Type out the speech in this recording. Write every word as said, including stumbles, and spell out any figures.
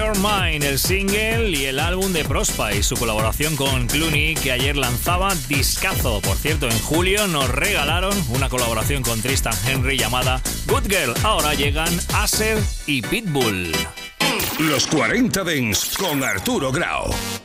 Your Mind, el single y el álbum de Prospa y su colaboración con Clooney, que ayer lanzaba discazo. Por cierto, en julio nos regalaron una colaboración con Tristan Henry llamada Good Girl. Ahora llegan Asher y Pitbull. Los cuarenta Dance con Arturo Grau.